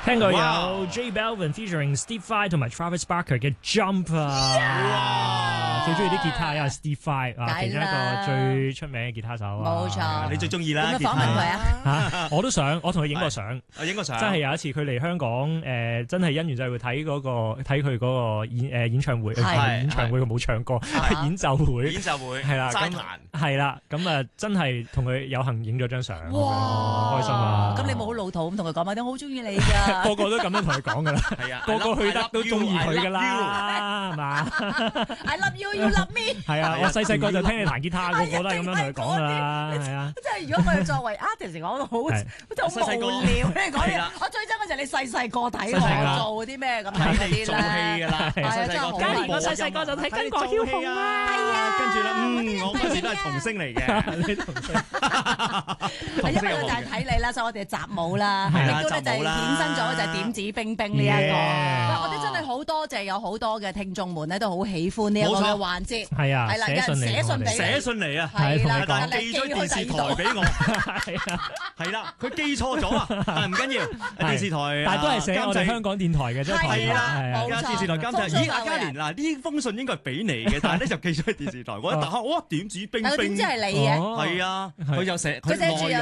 聽過有 J Balvin featuring Steve Vai 同埋 Travis Barker 嘅 Jump 啊！最中意啲吉他啊 Steve Vai 啊，其中一個最出名嘅吉他手啊。 冇錯， 你最中意啦。 有冇訪問佢啊？ 嚇，我都想，我同佢影過相。 影過相。 真係有一次佢嚟香港，真係因緣際會睇佢嗰個演唱會，演唱會佢冇唱歌，演奏會。演奏會係啦，係啦，咁啊真係同佢有幸影咗張相。哇！開心啊！ 咁你冇好老土咁同佢講嘛？我好中意你㗎。 個個都咁樣同佢講㗎啦。係啊，個個去得都中意佢㗎啦，係嘛 ？I love you, you love me。 係啊，我細細個就聽你彈吉他，個個都係咁樣同佢講㗎啦。係啊。 即係如果我哋作為 artist 講到好無聊，你講嘢。我最憎嗰陣你細細個睇我做啲咩咁嗰啲咧。 做戲㗎啦，細細個。 嘉年我細細個就睇《巾幗梟雄》啊。係啊。 跟住咧，我嗰時都係童星嚟嘅。 你童星。 因為就係睇你啦，所以我哋習武啦，亦都咧就係衍生咗就係點指兵兵呢一個。我哋真係好多謝有好多嘅聽眾們咧都好喜歡呢一個嘅環節。 係啊， 係啦，有人寫信嚟啊， 係啦， 但係寄咗電視台俾我。係啦，佢記錯咗啊，但係唔緊要，電視台但係都係寫我哋香港電台嘅啫。 係啦，電視台監製。咦，阿嘉蓮嗱，呢封信應該係俾你嘅，但係咧就寄咗去電視台。我一打開，哇，點指兵兵， 點知係你嘅？ 係啊，佢就寫， 佢寫住